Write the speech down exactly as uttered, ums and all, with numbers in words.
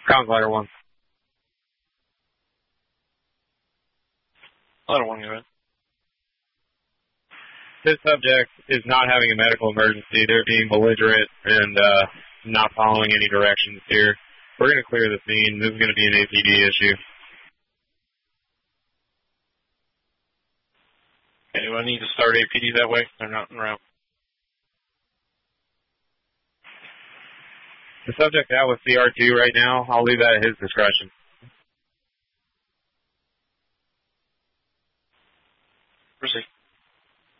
Comms ladder one. Ladder one, go ahead. This subject is not having a medical emergency. They're being belligerent and uh, not following any directions here. We're going to clear the scene. This is going to be an A P D issue. Okay, do I need to start A P D that way? They're not en route. The subject out with C R two right now. I'll leave that at his discretion.